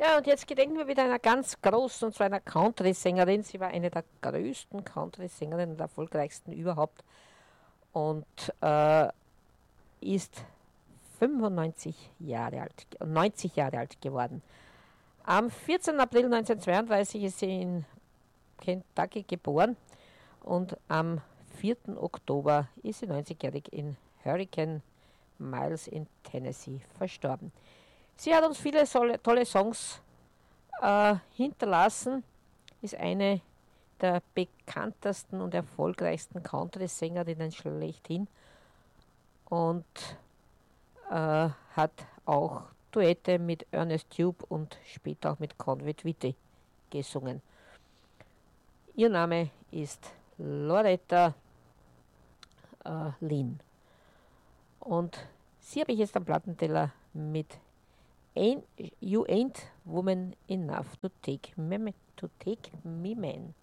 Ja, und jetzt gedenken wir wieder einer ganz großen, und zwar einer Country-Sängerin. Sie war eine der größten Country-Sängerinnen und erfolgreichsten überhaupt und ist 95 Jahre alt, 90 Jahre alt geworden. Am 14. April 1932 ist sie in Kentucky geboren und am 4. Oktober ist sie 90-jährig in Hurricane Miles in Tennessee verstorben. Sie hat uns viele tolle Songs hinterlassen, ist eine der bekanntesten und erfolgreichsten Country-Sängerinnen schlechthin und hat auch Duette mit Ernest Tubb und später auch mit Conway Twitty gesungen. Ihr Name ist Loretta Lynn. Und sie habe ich jetzt am Plattenteller mit You Ain't Woman Enough to Take Me Man.